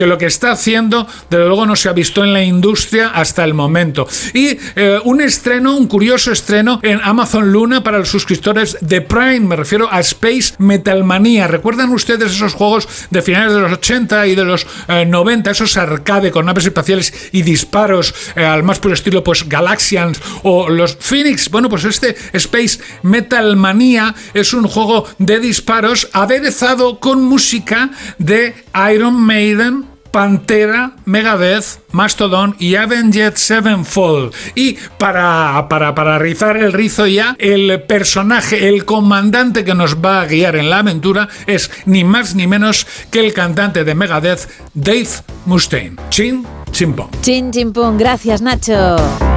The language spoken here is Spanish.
que lo que está haciendo, desde luego, no se ha visto en la industria hasta el momento. Y un curioso estreno en Amazon Luna para los suscriptores de Prime. Me refiero a Space Metalmanía. ¿Recuerdan ustedes esos juegos de finales de los 80 y de los 90? Esos arcade con naves espaciales y disparos al más puro estilo, pues Galaxians o los Phoenix. Bueno, pues este Space Metalmanía es un juego de disparos aderezado con música de Iron Maiden, Pantera, Megadeth, Mastodon y Avenged Sevenfold. Y para rizar el rizo ya, el personaje, el comandante que nos va a guiar en la aventura es ni más ni menos que el cantante de Megadeth, Dave Mustaine. Chin, chimpón. Chin, chimpón. Gracias, Nacho.